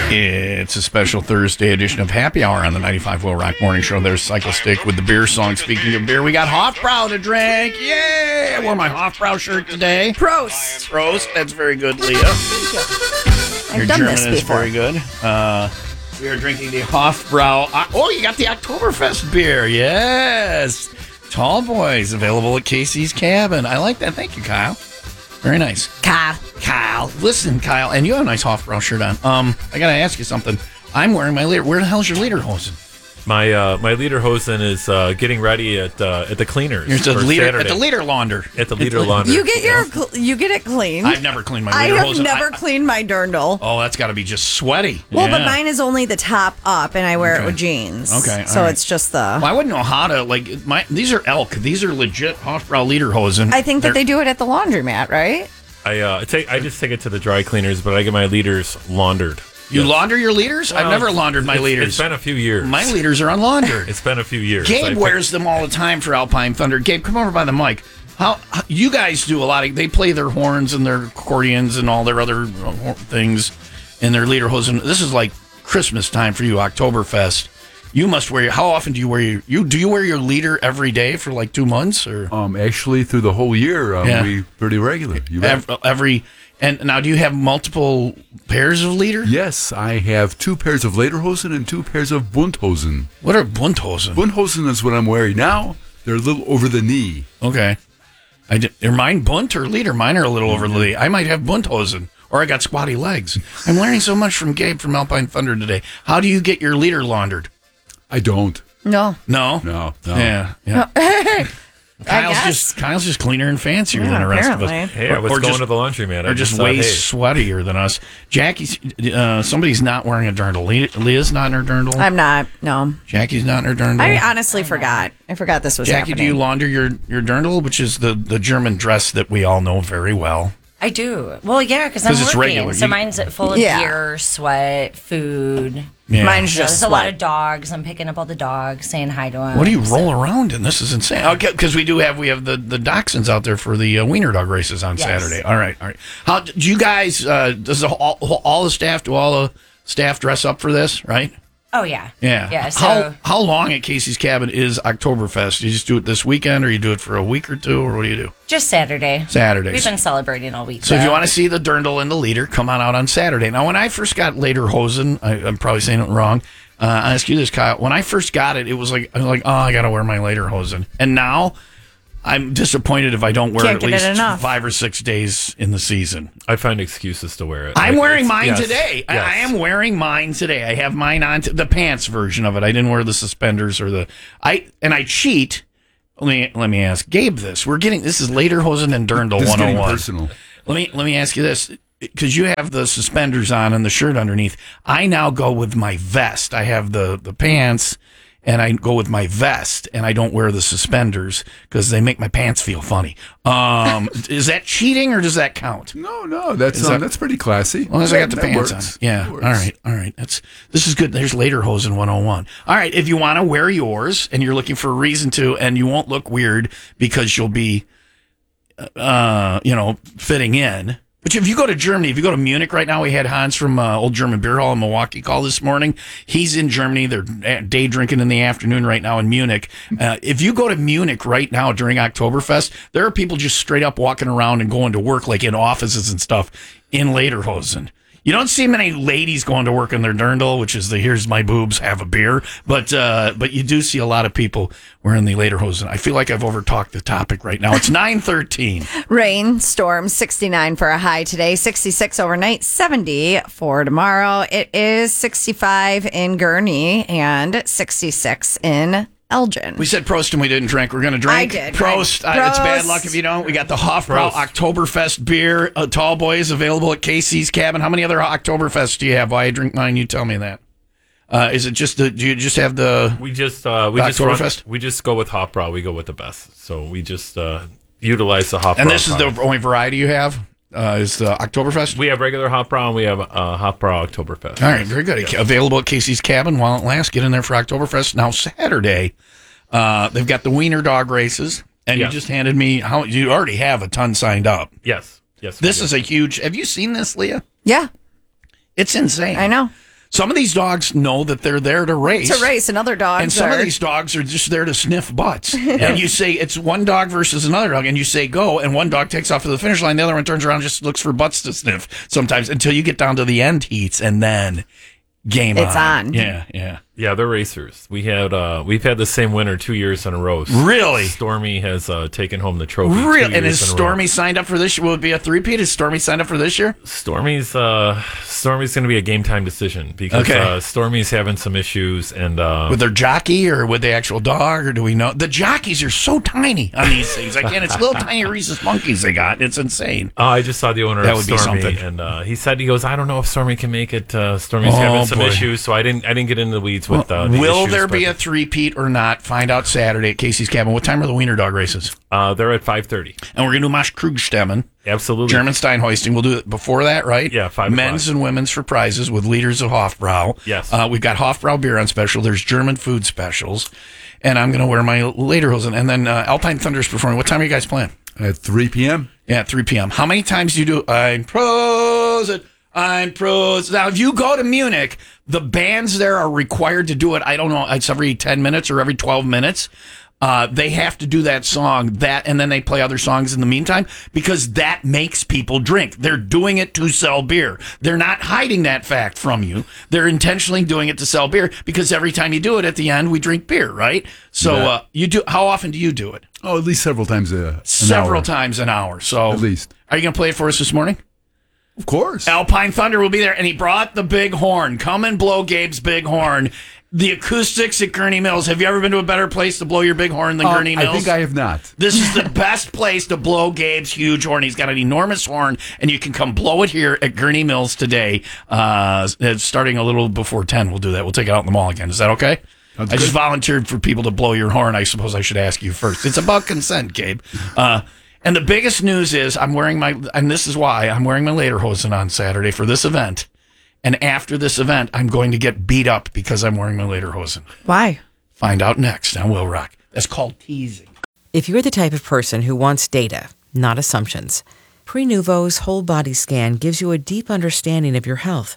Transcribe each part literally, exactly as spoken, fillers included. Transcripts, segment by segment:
It's a special Thursday edition of Happy Hour on the ninety-five Will Rock Morning Show. There's Cycle Stick with the beer song. Speaking of beer, we got Hofbrau to drink. Yay! I wore my Hofbrau shirt today. Prost. Prost. That's very good, Leah. I've Your done German this is before. very good. Uh, we are drinking the Hofbrau. Uh, oh, you got the Oktoberfest beer. Yes. Tall Boys, available at Casey's Cabin. I like that. Thank you, Kyle. Very nice. Kyle. Kyle. Listen, Kyle, and you have a nice Hofbrau shirt on. Um, I got to ask you something. I'm wearing my leader. Where the hell's your lederhosen? My uh, my lederhosen is uh, getting ready at uh, at the cleaners. Here's the for leader, Saturday. at the leader launder. At the leader launder. You get your cl- you get it cleaned. I've never cleaned my I lederhosen. have never I- cleaned my dirndl. Oh, that's got to be just sweaty. Well, Yeah. but mine is only the top up, and I wear Okay. it with jeans. Okay, all so right. it's just the. Well, I wouldn't know how to, like, my these are elk. These are legit Hofbrau lederhosen. I think that They're- they do it at the laundromat, right? I uh, take I just take it to the dry cleaners, but I get my leaders laundered. You Yes. launder your leaders? I've Well, never laundered my it's- leaders. It's been a few years. My leaders are unlaundered. It's been a few years. Gabe I pick- wears them all the time for Alpine Thunder. Gabe, come over by the mic. How, how you guys do a lot of? They play their horns and their accordions and all their other uh, hor- things in their lederhosen. This is like Christmas time for you, Oktoberfest. You must wear. How often do you wear your? You do you wear your leader every day for like two months or Um, actually, through the whole year, um, Yeah. we pretty regular. You bet. every, every? And now, do you have multiple pairs of leader? Yes, I have two pairs of lederhosen and two pairs of Bundhosen. What are Bundhosen? Bundhosen is what I'm wearing now. They're a little over the knee. Okay. I did, are mine bunt or leader? Mine are a little over the knee. I might have Bundhosen, or I got squatty legs. I'm learning so much from Gabe from Alpine Thunder today. How do you get your leader laundered? I don't. No. No? No, no. Yeah. yeah. Kyle's guess. just Kyle's just cleaner and fancier Yeah, than the rest of apparently. us. Hey, I was or going just, to the laundromat. I or just thought, way hey, sweatier than us. Jackie's, uh, somebody's not wearing a dirndl. Le- Leah's not in her dirndl. I'm not. No. Jackie's not in her dirndl. I honestly forgot. I forgot this was Jackie, do happening. you launder your, your dirndl, which is the, the German dress that we all know very well? I do. Well, yeah, because I'm 'Cause it's working. regular. So You- mine's full of Yeah. beer, sweat, food. Yeah. Mine's You know, just there's a lot sweat. of dogs. I'm picking up all the dogs, saying hi to them. What do you roll around in? This is insane. Okay, because we do have we have the the dachshunds out there for the uh, wiener dog races on Yes. Saturday. All right, all right. How do you guys? Uh, does the, all, all the staff do all the staff dress up for this? Right? Oh, yeah. Yeah. Yeah. So how how long at Casey's Cabin is Oktoberfest? You just do it this weekend, or you do it for a week or two, or what do you do? just Saturday. Saturdays. We've been celebrating all week. So if though. you want to see the dirndl and the leader, come on out on Saturday. Now, when I first got lederhosen, I, I'm probably saying it wrong. Uh, I ask you this, Kyle. When I first got it, it was like I was like, oh, I got to wear my lederhosen, and now I'm disappointed if I don't wear Can't it at get it least enough. five or six days in the season. I find excuses to wear it. I'm Like, wearing it's- mine yes, today. I, yes. I am wearing mine today. I have mine on t- the pants version of it. I didn't wear the suspenders or the I and I cheat. Let me let me ask Gabe this. We're getting this is lederhosen and dirndl This is getting one oh one. personal. Let me let me ask you this, because you have the suspenders on and the shirt underneath. I now go with my vest. I have the the pants, and I go with my vest, and I don't wear the suspenders because they make my pants feel funny. Um, is that cheating or does that count? No, no, that's Is um, that- that's pretty classy. As long as I got the That pants works. on. Yeah. That All works. right. All right. That's this is good. There's lederhosen one oh one. All right. If you want to wear yours and you're looking for a reason to, and you won't look weird because you'll be, uh, you know, fitting in. But if you go to Germany, if you go to Munich right now, we had Hans from uh, Old German Beer Hall in Milwaukee call this morning. He's in Germany. They're day drinking in the afternoon right now in Munich. Uh, if you go to Munich right now during Oktoberfest, there are people just straight up walking around and going to work like in offices and stuff in lederhosen. You don't see many ladies going to work in their dirndl, which is the here's my boobs, have a beer. But uh, but you do see a lot of people wearing the lederhosen. I feel like I've overtalked the topic right now. It's nine thirteen. Rain, storm, sixty-nine for a high today, sixty-six overnight, seventy for tomorrow. It is sixty-five in Gurnee and sixty-six in Elgin. We said Prost and we didn't drink. We're going to drink. I did. Prost. Right. Uh, it's bad Prost. luck if you don't. We got the Hofbrau Prost. Oktoberfest beer. Uh, Tall Boys available at Casey's Cabin. How many other Oktoberfests do you have? Why I drink mine? You tell me that. Uh, is it just the? Do you just have the? We just uh, we The just run, Oktoberfest? we just go with Hofbrau. We go with the best. So we just uh, utilize the Hofbrau. And this is the product. only variety you have. Uh, is the Oktoberfest? We have regular Hofbrau and we have uh, Hofbrau Oktoberfest. All right, very good. Available at Casey's Cabin while it lasts. Get in there for Oktoberfest. Now Saturday, uh, they've got the wiener dog races, and Yeah. you just handed me how you already have a ton signed up. Yes, yes. we This do. is a huge. Have you seen this, Leah? yeah, It's insane. I know. Some of these dogs know that they're there to race. To race, and other dogs And some are. of these dogs are just there to sniff butts. And you say it's one dog versus another dog, and you say go, and one dog takes off to the finish line, the other one turns around and just looks for butts to sniff sometimes until you get down to the end heats, and then game It's on. on. Yeah, yeah. Yeah, they're racers. We had uh, we've had the same winner two years in a row. Really? Stormy has uh, taken home the trophy. two Real, and years is in a row. Stormy signed up for this year? Will it be a three-peat? Is Stormy signed up for this year? Stormy's uh, Stormy's going to be a game time decision because Okay. uh, Stormy's having some issues and uh, With their jockey or with the actual dog, or do we know? The jockeys are so tiny on these things. I can't. It's little tiny rhesus monkeys they got. It's insane. Oh, I just saw the owner That of would be Stormy, something. and uh, he said he goes, I don't know if Stormy can make it. Uh, Stormy's Oh, having some boy. issues, so I didn't. I didn't get into the weeds with. Uh, the Will issues, there be but, a three-peat or not? Find out Saturday at Casey's Cabin. What time are the Wiener Dog races? Uh, they're at five thirty. And we're going to do Mosch Krugstemmen. Absolutely. German Steinhoisting. We'll do it before that, right? Yeah, five Men's o'clock. and women's for prizes with leaders of Hofbrau. Yes. Uh, we've got Hofbrau beer on special. There's German food specials. And I'm going to wear my lederhosen. And then uh, Alpine Thunder's performing. What time are you guys playing? At three p.m. Yeah, at three p.m. How many times do you do Ein Prosit, Ein Prosit? Now, if you go to Munich, the bands there are required to do it. I don't know, it's every ten minutes or every twelve minutes. Uh, they have to do that song, that, and then they play other songs in the meantime because that makes people drink. They're doing it to sell beer. They're not hiding that fact from you. They're intentionally doing it to sell beer because every time you do it at the end, we drink beer, right? So, Yeah. uh, you do. How often do you do it? Oh, at least several times a an Several hour. times an hour. So, At least. Are you going to play it for us this morning? Of course. Alpine Thunder will be there, and he brought the big horn. Come and blow Gabe's big horn. The acoustics at Gurney Mills. Have you ever been to a better place to blow your big horn than Uh, Gurney Mills? I think I have not. This is the best place to blow Gabe's huge horn. He's got an enormous horn, and you can come blow it here at Gurney Mills today. Uh, it's starting a little before ten. We'll do that. We'll take it out in the mall again. Is that okay? Sounds I just good. volunteered for people to blow your horn. I suppose I should ask you first. It's about consent, Gabe. Uh, and the biggest news is I'm wearing my, and this is why, I'm wearing my lederhosen on Saturday for this event. And after this event, I'm going to get beat up because I'm wearing my lederhosen. Why? Find out next on Will Rock. That's called teasing. If you're the type of person who wants data, not assumptions, Prenuvo's whole body scan gives you a deep understanding of your health.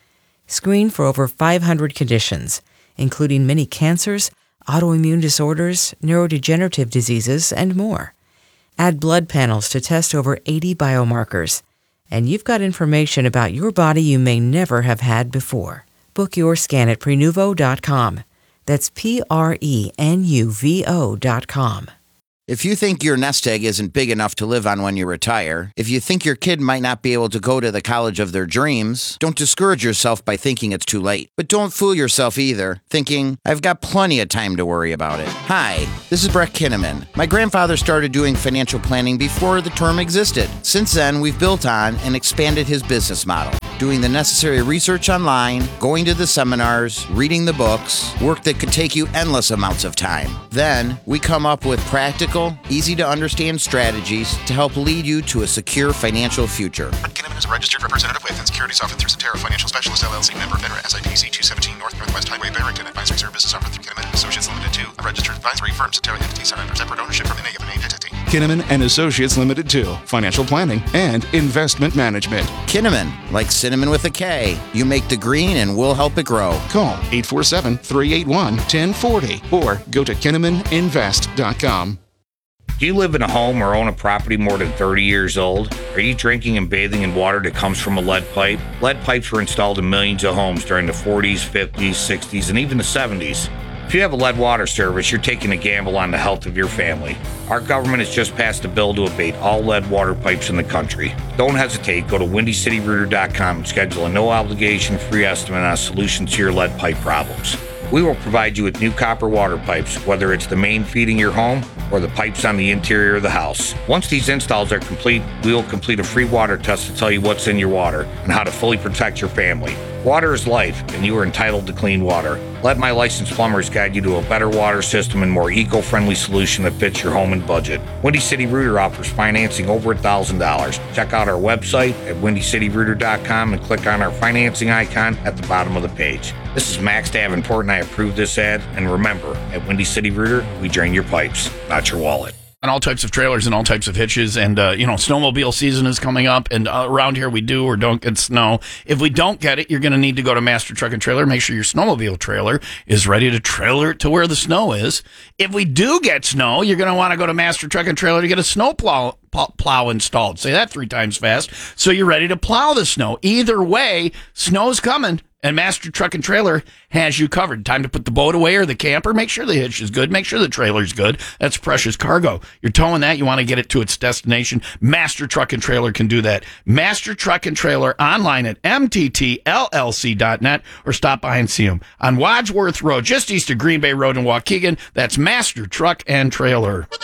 Screen for over five hundred conditions, including many cancers, autoimmune disorders, neurodegenerative diseases, and more. Add blood panels to test over eighty biomarkers. And you've got information about your body you may never have had before. Book your scan at Prenuvo dot com. That's P R E N U V O dot com. If you think your nest egg isn't big enough to live on when you retire, if you think your kid might not be able to go to the college of their dreams, don't discourage yourself by thinking it's too late. But don't fool yourself either, thinking, I've got plenty of time to worry about it. Hi, this is Brett Kinnaman. My grandfather started doing financial planning before the term existed. Since then, we've built on and expanded his business model, doing the necessary research online, going to the seminars, reading the books, work that could take you endless amounts of time. Then, we come up with practical, easy to understand strategies to help lead you to a secure financial future. Brett Kinnaman is a registered representative with and securities offered through Cetera Financial Specialist L L C, member FINRA, S I P C two seventeen North Northwest Highway, Barrington. Advisory services offered through Kinnaman and Associates Limited to a registered advisory firm. Cetera entity separate separate ownership from any of an entity. Kinnaman and Associates Limited to Financial Planning and Investment Management. Kinnaman, like cinnamon with a K. You make the green and we'll help it grow. Call eight four seven, three eight one, one zero four zero or go to Kinnaman Invest dot com. Do you live in a home or own a property more than thirty years old? Are you drinking and bathing in water that comes from a lead pipe? Lead pipes were installed in millions of homes during the forties, fifties, sixties, and even the seventies. If you have a lead water service, you're taking a gamble on the health of your family. Our government has just passed a bill to abate all lead water pipes in the country. Don't hesitate. Go to windy city rooter dot com and schedule a no-obligation free estimate on a solution to your lead pipe problems. We will provide you with new copper water pipes, whether it's the main feeding your home or the pipes on the interior of the house. Once these installs are complete, we will complete a free water test to tell you what's in your water and how to fully protect your family. Water is life, and you are entitled to clean water. Let my licensed plumbers guide you to a better water system and more eco-friendly solution that fits your home and budget. Windy City Rooter offers financing over one thousand dollars. Check out our website at windy city rooter dot com and click on our financing icon at the bottom of the page. This is Max Davenport, and I approve this ad. And remember, at Windy City Rooter, we drain your pipes, not your wallet. on all types of trailers and all types of hitches. And, uh, you know, snowmobile season is coming up. And uh, around here we do or don't get snow. If we don't get it, you're going to need to go to Master Truck and Trailer. Make sure your snowmobile trailer is ready to trailer it to where the snow is. If we do get snow, you're going to want to go to Master Truck and Trailer to get a snow plow, plow installed. Say that three times fast. So you're ready to plow the snow. Either way, snow's coming. And Master Truck and Trailer has you covered. Time to put the boat away or the camper. Make sure the hitch is good. Make sure the trailer's good. That's precious cargo. You're towing that. You want to get it to its destination. Master Truck and Trailer can do that. Master Truck and Trailer online at m t t l l c dot net or stop by and see them on Wadsworth Road, just east of Green Bay Road in Waukegan. That's Master Truck and Trailer.